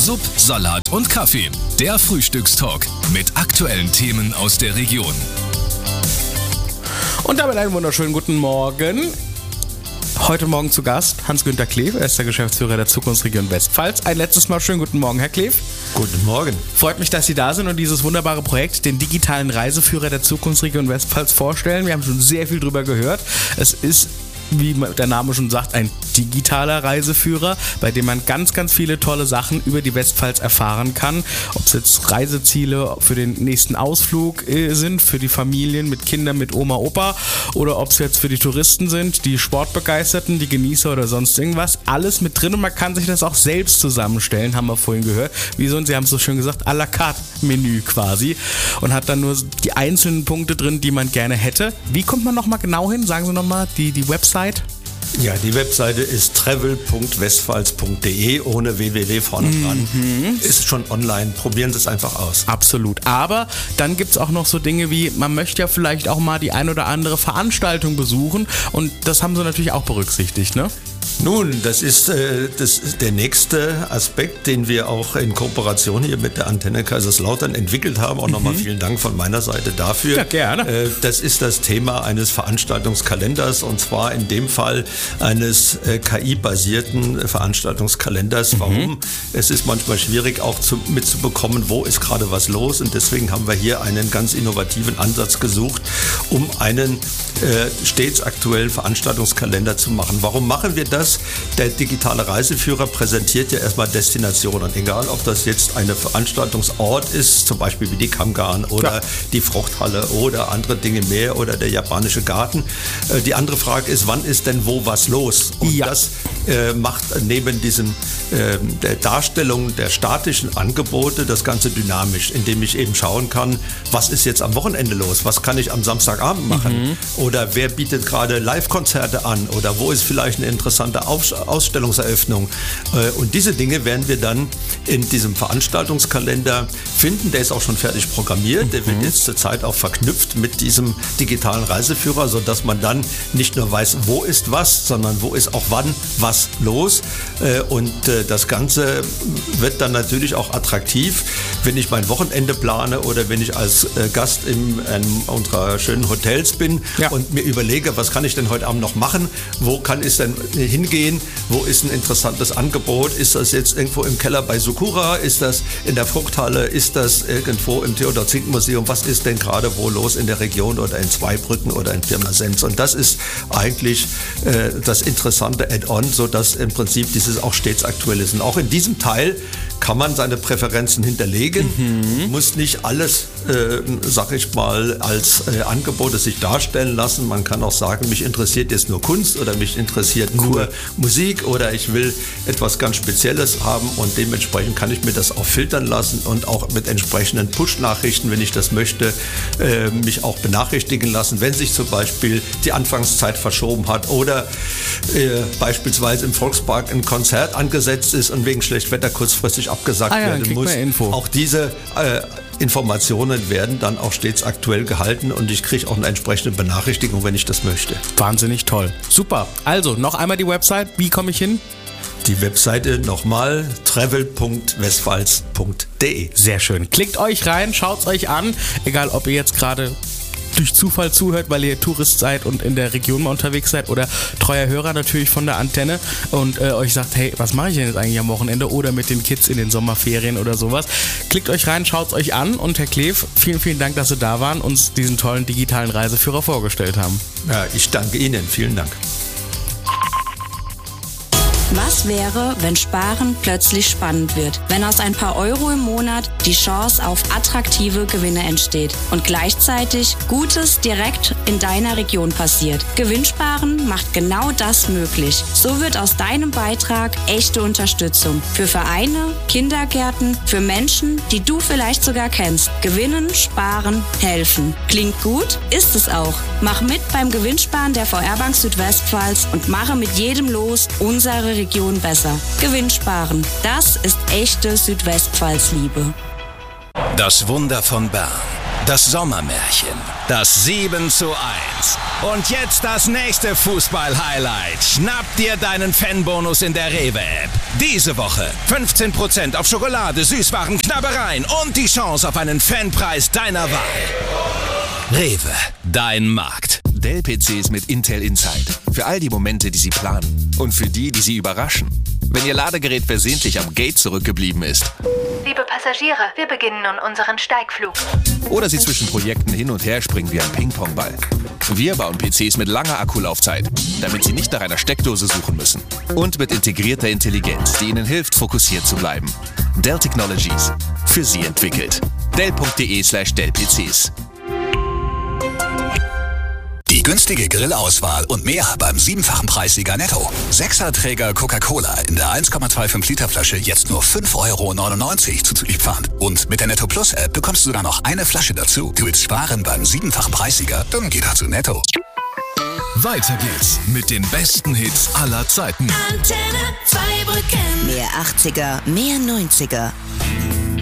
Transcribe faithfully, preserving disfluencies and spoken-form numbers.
Sub, Salat und Kaffee. Der Frühstückstalk mit aktuellen Themen aus der Region. Und damit einen wunderschönen guten Morgen. Heute Morgen zu Gast Hans-Günther Kleef, er ist der Geschäftsführer der Zukunftsregion Westpfalz. Ein letztes Mal schönen guten Morgen, Herr Kleef. Guten Morgen. Freut mich, dass Sie da sind und dieses wunderbare Projekt, den digitalen Reiseführer der Zukunftsregion Westpfalz, vorstellen. Wir haben schon sehr viel drüber gehört. Es ist, wie der Name schon sagt, ein digitaler Reiseführer, bei dem man ganz, ganz viele tolle Sachen über die Westpfalz erfahren kann. Ob es jetzt Reiseziele für den nächsten Ausflug äh, sind, für die Familien mit Kindern, mit Oma, Opa, oder ob es jetzt für die Touristen sind, die Sportbegeisterten, die Genießer oder sonst irgendwas. Alles mit drin und man kann sich das auch selbst zusammenstellen, haben wir vorhin gehört. Wie so, und Sie haben es so schön gesagt, à la carte Menü quasi, und hat dann nur die einzelnen Punkte drin, die man gerne hätte. Wie kommt man nochmal genau hin? Sagen Sie nochmal die, die Website. Ja, die Webseite ist travel punkt westpfalz punkt de ohne www vorne dran. Mhm. Ist schon online. Probieren Sie es einfach aus. Absolut. Aber dann gibt es auch noch so Dinge wie, man möchte ja vielleicht auch mal die ein oder andere Veranstaltung besuchen, und das haben Sie natürlich auch berücksichtigt, ne? Nun, das ist, äh, das ist der nächste Aspekt, den wir auch in Kooperation hier mit der Antenne Kaiserslautern entwickelt haben. Auch mhm. nochmal vielen Dank von meiner Seite dafür. Ja, gerne. Äh, das ist das Thema eines Veranstaltungskalenders, und zwar in dem Fall eines äh, K I-basierten Veranstaltungskalenders. Mhm. Warum? Es ist manchmal schwierig auch zu, mitzubekommen, wo ist gerade was los, und deswegen haben wir hier einen ganz innovativen Ansatz gesucht, um einen äh, stets aktuellen Veranstaltungskalender zu machen. Warum machen wir das? Der digitale Reiseführer präsentiert ja erstmal Destinationen, egal ob das jetzt ein Veranstaltungsort ist, zum Beispiel wie die Kammgarn oder ja. die Fruchthalle oder andere Dinge mehr oder der japanische Garten. Äh, die andere Frage ist, wann ist denn wo was los? Und ja. das äh, macht neben diesem äh, der Darstellung der statischen Angebote das Ganze dynamisch, indem ich eben schauen kann, was ist jetzt am Wochenende los? Was kann ich am Samstagabend machen? Mhm. Oder wer bietet gerade Live-Konzerte an? Oder wo ist vielleicht eine interessante Ausstellungseröffnung? Und diese Dinge werden wir dann in diesem Veranstaltungskalender finden. Der ist auch schon fertig programmiert. Der wird jetzt zurzeit auch verknüpft mit diesem digitalen Reiseführer, sodass man dann nicht nur weiß, wo ist was, sondern wo ist auch wann was los. Und das Ganze wird dann natürlich auch attraktiv, wenn ich mein Wochenende plane oder wenn ich als Gast in einem unserer schönen Hotels bin ja. und mir überlege, was kann ich denn heute Abend noch machen? Wo kann ich denn hingehen? Wo ist ein interessantes Angebot? Ist das jetzt irgendwo im Keller bei Sakura? Ist das in der Fruchthalle? Ist das irgendwo im Theodor-Zink-Museum? Was ist denn gerade wo los in der Region oder in Zweibrücken oder in Pirmasens? Und das ist eigentlich äh, das interessante Add-on, sodass im Prinzip dieses auch stets aktuell ist. Und auch in diesem Teil kann man seine Präferenzen hinterlegen, mhm. muss nicht alles, äh, sag ich mal, als äh, Angebote sich darstellen lassen. Man kann auch sagen, mich interessiert jetzt nur Kunst oder mich interessiert cool. nur Musik oder ich will etwas ganz Spezielles haben, und dementsprechend kann ich mir das auch filtern lassen und auch mit entsprechenden Push-Nachrichten, wenn ich das möchte, äh, mich auch benachrichtigen lassen, wenn sich zum Beispiel die Anfangszeit verschoben hat oder äh, beispielsweise im Volkspark ein Konzert angesetzt ist und wegen Schlechtwetter kurzfristig abgesagt ah ja, werden muss. Auch diese äh, Informationen werden dann auch stets aktuell gehalten, und ich kriege auch eine entsprechende Benachrichtigung, wenn ich das möchte. Wahnsinnig toll. Super. Also, noch einmal die Website. Wie komme ich hin? Die Webseite nochmal travel punkt westpfalz punkt de. Sehr schön. Klickt euch rein, schaut es euch an. Egal, ob ihr jetzt gerade durch Zufall zuhört, weil ihr Tourist seid und in der Region mal unterwegs seid, oder treuer Hörer natürlich von der Antenne und äh, euch sagt, hey, was mache ich denn jetzt eigentlich am Wochenende oder mit den Kids in den Sommerferien oder sowas. Klickt euch rein, schaut es euch an, und Herr Kleef, vielen, vielen Dank, dass Sie da waren und uns diesen tollen digitalen Reiseführer vorgestellt haben. Ja, ich danke Ihnen. Vielen Dank. Was wäre, wenn Sparen plötzlich spannend wird? Wenn aus ein paar Euro im Monat die Chance auf attraktive Gewinne entsteht und gleichzeitig Gutes direkt in deiner Region passiert. Gewinnsparen macht genau das möglich. So wird aus deinem Beitrag echte Unterstützung für Vereine, Kindergärten, für Menschen, die du vielleicht sogar kennst. Gewinnen, sparen, helfen. Klingt gut? Ist es auch. Mach mit beim Gewinnsparen der V R-Bank Südwestpfalz und mache mit jedem Los unsere Region Region besser. Gewinnsparen. Das ist echte Südwestpfalz-Liebe. Das Wunder von Bern. Das Sommermärchen. Das sieben zu eins. Und jetzt das nächste Fußball-Highlight. Schnapp dir deinen Fanbonus in der Rewe-App. Diese Woche fünfzehn Prozent auf Schokolade, Süßwaren, Knabbereien und die Chance auf einen Fanpreis deiner Wahl. Rewe, dein Markt. Dell-P Cs mit Intel Inside. Für all die Momente, die Sie planen. Und für die, die Sie überraschen. Wenn Ihr Ladegerät versehentlich am Gate zurückgeblieben ist. Liebe Passagiere, wir beginnen nun unseren Steigflug. Oder Sie zwischen Projekten hin und her springen wie ein Ping-Pong-Ball. Wir bauen P Cs mit langer Akkulaufzeit, damit Sie nicht nach einer Steckdose suchen müssen. Und mit integrierter Intelligenz, die Ihnen hilft, fokussiert zu bleiben. Dell Technologies. Für Sie entwickelt. Dell.de slash Dell-PCs. Die günstige Grillauswahl und mehr beim siebenfachen Preissieger Netto. Sechserträger Coca-Cola in der eins Komma fünfundzwanzig Liter Flasche jetzt nur fünf Euro neunundneunzig zuzüglich Pfand. Und mit der Netto Plus App bekommst du dann noch eine Flasche dazu. Du willst sparen beim siebenfachen Preissieger? Dann geh doch zu Netto. Weiter geht's mit den besten Hits aller Zeiten. Antenne Zweibrücken. Mehr achtziger, mehr neunziger.